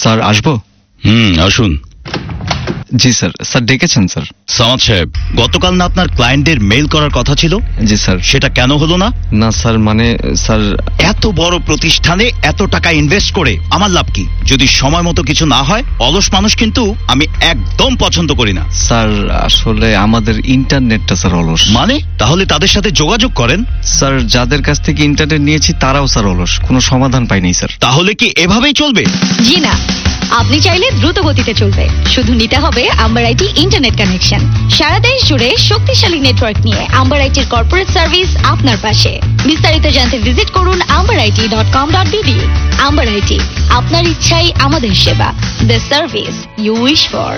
Sir আসবো? আসুন। জি sir. Sir ডেকেছেন স্যার? সামাদ সাহেব, গতকাল না আপনার ক্লায়েন্টদের মেইল করার কথা ছিল? জি স্যার। সেটা কেন হলো না? না স্যার, মানে স্যার, এত বড় প্রতিষ্ঠানে এত টাকা ইনভেস্ট করে আমার লাভ কি যদি সময় মতো কিছু না হয়? অলস মানুষ কিন্তু আমি একদম পছন্দ করি না। স্যার আসলে আমাদের ইন্টারনেটটা স্যার অলস। মানে? তাহলে তাদের সাথে যোগাযোগ করেন। স্যার যাদের কাছ থেকে ইন্টারনেট নিয়েছি তারাও স্যার অলস, কোনো সমাধান পাইনি স্যার। তাহলে কি এভাবেই চলবে? জি না, আপনি চাইলে দ্রুত গতিতে চলবে, শুধু নিতে হবে আম্বার আইটি ইন্টারনেট কানেকশন। সারা দেশ জুড়ে শক্তিশালী নেটওয়ার্ক নিয়ে আম্বার আইটির কর্পোরেট সার্ভিস আপনার পাশে। বিস্তারিত জানতে ভিজিট করুন amberit.com.bd। আম্বার আইটি, আপনার ইচ্ছাই আমাদের সেবা। The service you wish for.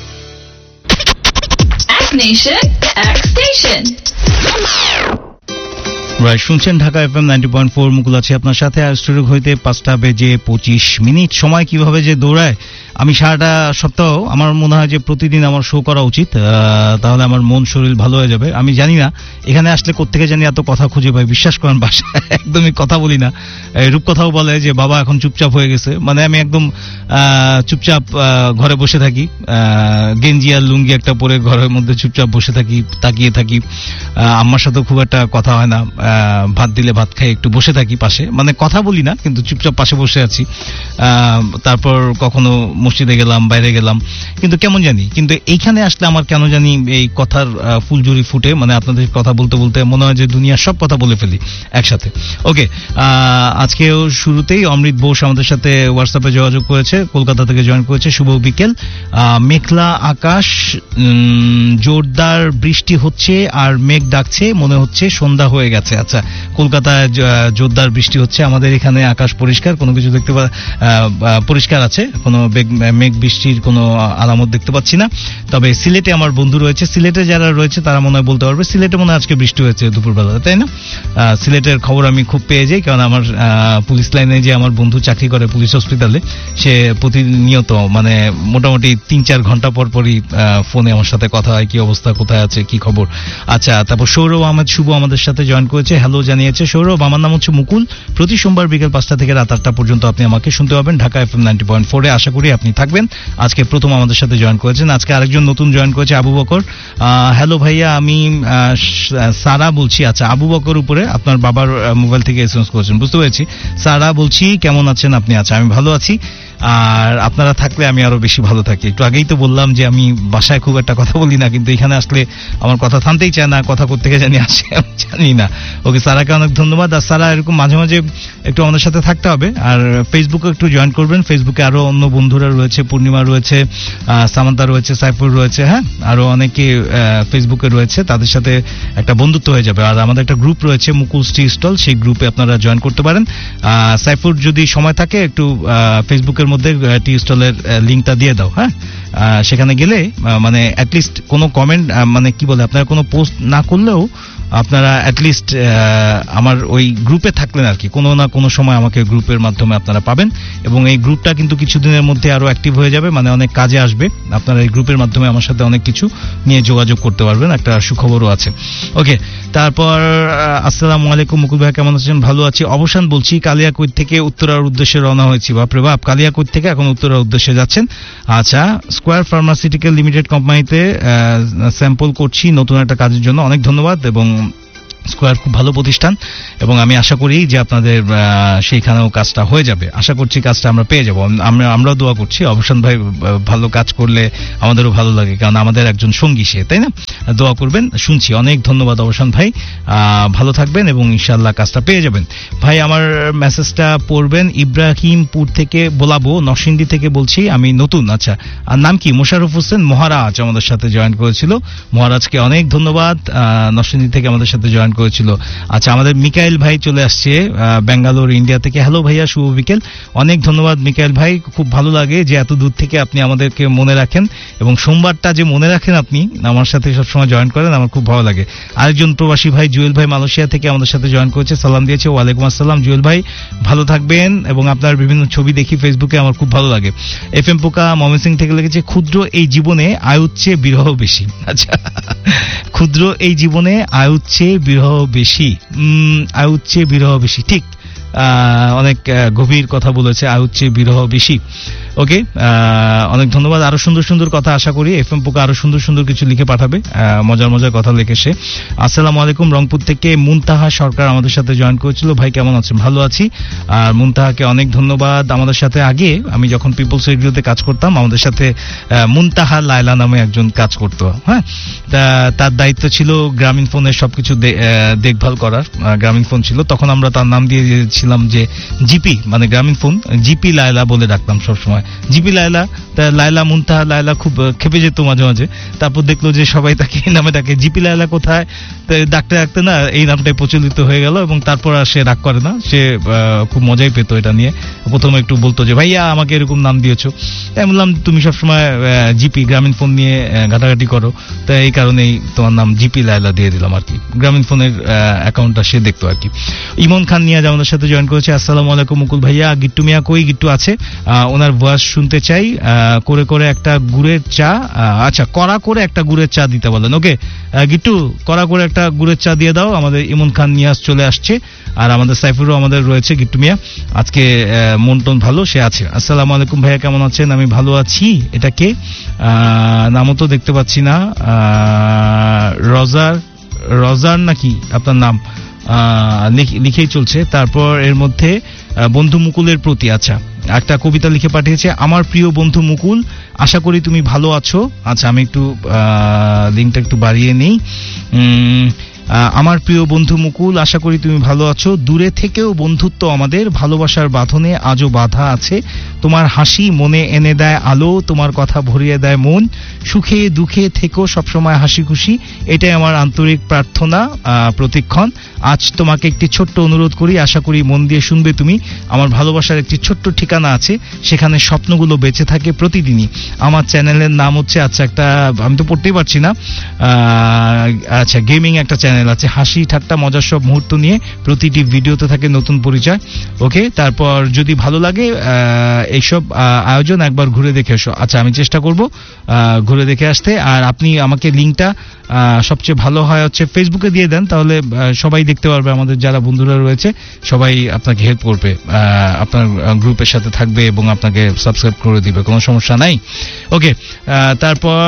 এক নেশন, এক স্টেশন। রাইট, শুনছেন ঢাকা FM 90.4, মুকুল আছে আপনার সাথে। আর স্টুডিও হইতে 5:25 সময় কিভাবে যে দৌড়ায়। আমি সারাটা সপ্তাহ আমার মনে হয় যে প্রতিদিন আমার শো করা উচিত, তাহলে আমার মন শরীর ভালো হয়ে যাবে। আমি জানি না এখানে আসলে কোত্থেকে জানি এত কথা খুঁজে পাই। বিশ্বাস করেন বাসায় একদমই কথা বলি না। রূপকথাও বলে যে বাবা এখন চুপচাপ হয়ে গেছে, মানে আমি একদম চুপচাপ ঘরে বসে থাকি, গেঞ্জি আর লুঙ্গি একটা পরে ঘরের মধ্যে চুপচাপ বসে থাকি, তাকিয়ে থাকি। আম্মার সাথেও খুব একটা কথা হয় না, ভাত দিলে ভাত খাই, একটু বসে থাকি পাশে, মানে কথা বলি না কিন্তু চুপচাপ পাশে বসে আছি। তারপর কখনো মসজিদে গেলাম, বাইরে গেলাম, কিন্তু কেমন জানি, কিন্তু এইখানে আসলে আমার কেন জানি এই কথার ফুলঝুরি ফুটে, মানে আপনাদের কথা বলতে বলতে মনে হয় যে দুনিয়ার সব কথা বলে ফেলি একসাথে। ওকে, আজকেও শুরুতেই অমৃত বোস আমাদের সাথে হোয়াটসঅ্যাপে যোগাযোগ করেছে, কলকাতা থেকে জয়েন করেছে। শুভ বিকেল, মেঘলা আকাশ, জোরদার বৃষ্টি হচ্ছে আর মেঘ ডাকছে, মনে হচ্ছে সন্ধ্যা হয়ে গেছে। আচ্ছা, কলকাতায় জোরদার বৃষ্টি হচ্ছে, আমাদের এখানে আকাশ পরিষ্কার, কোনো কিছু দেখতে পরিষ্কার আছে, কোনো মেঘ বৃষ্টির কোনো আলামত দেখতে পাচ্ছি না। তবে সিলেটে আমার বন্ধু রয়েছে, সিলেটে যারা রয়েছে তারা মনে হয় বলতে পারবে, সিলেটে মনে হয় আজকে বৃষ্টি হয়েছে দুপুরবেলা, তাই না? সিলেটের খবর আমি খুব পেয়ে যাই, কারণ আমার পুলিশ লাইনে যে আমার বন্ধু চাকরি করে পুলিশ হসপিটালে, সে প্রতিনিয়ত মানে মোটামুটি 3-4 ঘন্টা পর পরই ফোনে আমার সাথে কথা হয়, কি অবস্থা, কোথায় আছে, কি খবর। আচ্ছা, তারপর সৌরভ আহমেদ শুভ আমাদের সাথে জয়েন করেছে, হ্যালো জানিয়েছে। সৌরভ, আমার নাম হচ্ছে মুকুল, প্রতি সোমবার বিকেল 5টা থেকে রাত 8টা পর্যন্ত আপনি আমাকে শুনতে পাবেন ঢাকা FM 90.4-এ। আশা করি আপনি থাকবেন। আজকে প্রথম আমাদের সাথে জয়েন করেছেন, আজকে আরেকজন নতুন জয়েন করেছে, আবু বকর। হ্যালো ভাইয়া, আমি সারা বলছি। আচ্ছা, আবু বকর উপরে আপনার বাবার মোবাইল থেকে এসএমএস করেছেন, বুঝতে পেরেছি। সারা বলছি, কেমন আছেন আপনি? আচ্ছা, আমি ভালো আছি, আর আপনারা থাকলে আমি আরো বেশি ভালো থাকি। একটু আগেই তো বললাম যে আমি বাসায় খুব একটা কথা বলি না, কিন্তু এখানে আসলে আমার কথা থামতেই চায় না, কথা করতে গিয়ে জানি আসে, আমি জানি না। ওকে, সারাকে অনেক ধন্যবাদ। আর সারা, এরকম মাঝে মাঝে একটু আমাদের সাথে থাকতে হবে। আর ফেসবুকে একটু জয়েন করবেন, ফেসবুকে আরো অন্য বন্ধুরা রয়েছে, পূর্ণিমা রয়েছে, সামান্তা রয়েছে, সাইফুর রয়েছে, হ্যাঁ, আরো অনেকে ফেসবুকে রয়েছে, তাদের সাথে একটা বন্ধুত্ব হয়ে যাবে। আর আমাদের একটা গ্রুপ রয়েছে মুকুল টি স্টল, সেই গ্রুপে আপনারা জয়েন করতে পারেন। সাইফুর যদি সময় থাকে একটু ফেসবুকের মধ্যে টি স্টলের লিঙ্কটা দিয়ে দাও, হ্যাঁ। সেখানে গেলে মানে অ্যাটলিস্ট কোনো কমেন্ট, মানে কি বলে, আপনারা কোনো পোস্ট না করলেও আপনারা অ্যাটলিস্ট আমার ওই গ্রুপে থাকলেন আর কি, কোনো না কোনো সময় আমাকে গ্রুপের মাধ্যমে আপনারা পাবেন। এবং এই গ্রুপটা কিন্তু কিছুদিনের মধ্যে আরো অ্যাক্টিভ হয়ে যাবে, মানে অনেক কাজে আসবে। আপনারা এই গ্রুপের মাধ্যমে আমার সাথে অনেক কিছু নিয়ে যোগাযোগ করতে পারবেন, একটা সুখবরও আছে। ওকে, তারপর আসসালামু আলাইকুম মুকুল ভাই, কেমন আছেন? ভালো আছি। অবসান বলছি, কালিয়াকৈর থেকে উত্তরার উদ্দেশ্যে রওনা হয়েছি। বাপরে বাপ, কালিয়াকৈর থেকে এখন উত্তরার উদ্দেশ্যে যাচ্ছেন। আচ্ছা, স্কয়ার ফার্মাসিউটিক্যাল লিমিটেড কোম্পানিতে স্যাম্পল করছি নতুন একটা কাজের জন্য। অনেক ধন্যবাদ। এবং স্কয়ার খুব ভালো প্রতিষ্ঠান, এবং আমি আশা করি যে আপনাদের সেইখানেও কাজটা হয়ে যাবে। আশা করছি কাজটা আমরা পেয়ে যাবো। আমরাও দোয়া করছি। অবসান ভাই ভালো কাজ করলে আমাদেরও ভালো লাগে, কারণ আমাদের একজন সঙ্গী সে, তাই না? দোয়া করবেন, শুনছি। অনেক ধন্যবাদ অবসান ভাই, ভালো থাকবেন এবং ইনশাআল্লাহ কাজটা পেয়ে যাবেন। ভাই আমার মেসেজটা পড়বেন। ইব্রাহিমপুর থেকে বলাবো, নরসিংদী থেকে বলছি, আমি নতুন। আচ্ছা, আর নাম কি? মোশাররফ হোসেন মহারাজ আমাদের সাথে জয়েন করেছিল। মহারাজকে অনেক ধন্যবাদ, নরসিংদী থেকে আমাদের সাথে জয়েন করেছিল। আচ্ছা, আমাদের মিকাইল ভাই চলে আসছে বেঙ্গালোর, ইন্ডিয়া থেকে। হ্যালো ভাইয়া, শুভ বিকেল। অনেক ধন্যবাদ মিকাইল ভাই, খুব ভালো লাগে যে এত দূর থেকে আপনি আমাদেরকে মনে রাখেন, এবং সোমবারটা যে মনে রাখেন আপনি আমার সাথে সবসময় জয়েন করেন, আমার খুব ভালো লাগে। আরেকজন প্রবাসী ভাই জুয়েল ভাই মালয়েশিয়া থেকে আমাদের সাথে জয়েন করেছে, সালাম দিয়েছে। ওয়ালাইকুম আসসালাম জুয়েল ভাই, ভালো থাকবেন। এবং আপনার বিভিন্ন ছবি দেখি ফেসবুকে, আমার খুব ভালো লাগে। এফ এম পোকা ময়মনসিং থেকে লিখেছে, ক্ষুদ্র এই জীবনে আয়ুর চেয়ে বিরহ বেশি। আচ্ছা, ক্ষুদ্র এই জীবনে আয়ুর চেয়ে বিরহ বেশি, আয়ুর চেয়ে বিরহ বেশি, ঠিক। অনেক গভীর কথা বলেছে, আহুর চেয়ে বিরহ বেশি। ওকে, অনেক ধন্যবাদ। আরো সুন্দর সুন্দর কথা আশা করি এফএম পোকা আরো সুন্দর সুন্দর কিছু লিখে পাঠাবে, মজার মজার কথা লিখে সে। আসসালামু আলাইকুম, রংপুর থেকে মুনতাহা সরকার আমাদের সাথে জয়েন করেছিল। ভাই কেমন আছেন? ভালো আছি। আর মুনতাহাকে অনেক ধন্যবাদ। আমাদের সাথে আগে আমি যখন পিপলস রেডিওতে কাজ করতাম, আমাদের সাথে মুনতাহা লায়লা নামে একজন কাজ করতো। হ্যাঁ, তার দায়িত্ব ছিল গ্রামীণ ফোনের সবকিছু দেখভাল করার। গ্রামীণ ফোন ছিল তখন, আমরা তার নাম দিয়ে দিয়েছিলাম যে জিপি, মানে গ্রামীণ ফোন জিপি লায়লা বলে ডাকতাম সবসময়, জিপি লায়লা। লায়লা মুনতাহা লায়লা খুব খেপে যেত মাঝে মাঝে। তারপর দেখলো যে সবাই তাকে এই নামে ডাকে, জিপি লায়লা কোথায়, ডাকতে ডাকতে না এই নামটাই প্রচলিত হয়ে গেল। এবং তারপর আর সে রাগ করে না, সে খুব মজাই পেত এটা নিয়ে। প্রথমে একটু বলতো যে ভাইয়া আমাকে এরকম নাম দিয়েছো, তাই বললাম তুমি সবসময় জিপি গ্রামীণ ফোন নিয়ে ঘাটাঘাটি করো, তাই এই কারণেই তোমার নাম জিপি লায়লা দিয়ে দিলাম আর কি। গ্রামীণ ফোনের অ্যাকাউন্টটা সে দেখতো আর কি। ইমন খান নিয়াজ আমাদের সাথে জয়েন করেছে। আসসালামু আলাইকুম মুকুল ভাইয়া, গিট্টু মিয়া কই? গিট্টু আছে, ওনার ভয়েস শুনতে চাই। করে করে একটা গুড়ের চা, আচ্ছা কড়া করে একটা গুড়ের চা দিতে বলেন। ওকে গিট্টু, কড়া করে একটা গুড়ের চা দিয়ে দাও। আমাদের ইমন খান নিয়াজ চলে আসছে, আর আমাদের সাইফুরও আমাদের রয়েছে। গিট্টু মিয়া আজকে মন টন ভালো, সে আছে। আসসালামু আলাইকুম ভাইয়া, কেমন আছেন? আমি ভালো আছি। এটা কে? নামও তো দেখতে পাচ্ছি না। রজার নাকি আপনার নাম? লিখেই চলছে। তারপর এর মধ্যে বন্ধু মুকুলের প্রতি, আচ্ছা একটা কবিতা লিখে পাঠিয়েছে। আমার প্রিয় বন্ধু মুকুল, আশা করি তুমি ভালো আছো। আচ্ছা আমি একটু লিঙ্কটা একটু বাড়িয়ে নেই। আমার প্রিয় বন্ধু মুকুল, আশা করি তুমি ভালো আছো। দূরে থেকেও বন্ধুত্ব আমাদের, ভালোবাসার বাঁধনে আজও বাঁধা আছে। তোমার হাসি মনে এনে দেয় আলো, তোমার কথা ভরিয়ে দেয় মন। সুখে দুঃখে থেকো সবসময় হাসি খুশি, এটাই আমার আন্তরিক প্রার্থনা প্রতিক্ষণ। আজ তোমাকে একটি ছোট্ট অনুরোধ করি, আশা করি মন দিয়ে শুনবে তুমি। আমার ভালোবাসার একটি ছোট্ট ঠিকানা আছে, সেখানে স্বপ্নগুলো বেঁচে থাকে প্রতিদিনই। আমার চ্যানেলের নাম হচ্ছে, আচ্ছা একটা আমি তো পড়তেই পারছি না, আচ্ছা গেমিং একটা চ্যানেল আছে, হাসি ঠাট্টা মজার সব মুহূর্ত নিয়ে প্রতিটি ভিডিওতে থাকে নতুন পরিচয়। ওকে, তারপর যদি ভালো লাগে এইসব আয়োজন একবার ঘুরে দেখে এসো। আচ্ছা আমি চেষ্টা করব ঘুরে দেখে আসতে। আর আপনি আমাকে লিঙ্কটা সবচেয়ে ভালো হয় হচ্ছে ফেসবুকে দিয়ে দেন, তাহলে সবাই দেখতে পারবে। আমাদের যারা বন্ধুরা রয়েছে সবাই আপনাকে হেল্প করবে, আপনার গ্রুপের সাথে থাকবে এবং আপনাকে সাবস্ক্রাইব করে দিবে, কোনো সমস্যা নাই। ওকে, তারপর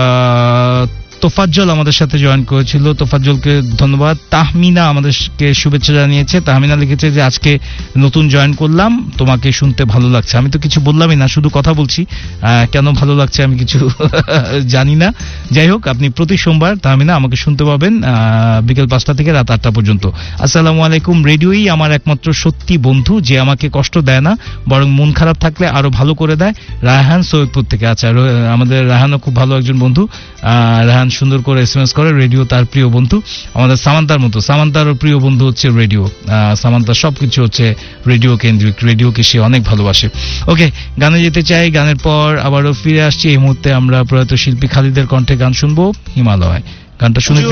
তোফাজ্জল আমাদের সাথে জয়েন করেছিল, তোফাজ্জলকে ধন্যবাদ। তাহমিনা আমাদেরকে শুভেচ্ছা জানিয়েছে। তাহমিনা লিখেছে যে আজকে নতুন জয়েন করলাম, তোমাকে শুনতে ভালো লাগছে। আমি তো কিছু বললামই না, শুধু কথা বলছি, কেন ভালো লাগছে আমি কিছু জানি না। যাই হোক, আপনি প্রতি সোমবার তাহমিনা আমাকে শুনতে পাবেন বিকেল 5টা থেকে রাত 8টা পর্যন্ত। আসসালামু আলাইকুম, রেডিওই আমার একমাত্র সত্যি বন্ধু, যে আমাকে কষ্ট দেয় না, বরং মন খারাপ থাকলে আরো ভালো করে দেয়। রায়হান সৈয়দপুর থেকে। আচ্ছা আমাদের রায়হানও খুব ভালো একজন বন্ধু। রায়হান সুন্দর করে এসএমএস করে, রেডিও তার প্রিয় বন্ধু, আমাদের সামান্তার মতো। সামান্তারও প্রিয় বন্ধু হচ্ছে রেডিও। সামান্তা সবকিছু হচ্ছে রেডিও কেন্দ্রিক, রেডিওকে সে অনেক ভালোবাসে। ওকে, গানে যেতে চাই, গানের পর আবারও ফিরে আসছি। এই মুহূর্তে আমরা প্রয়াত শিল্পী খালিদের কণ্ঠে গান শুনবো, হিমালয়। গানটা শুনে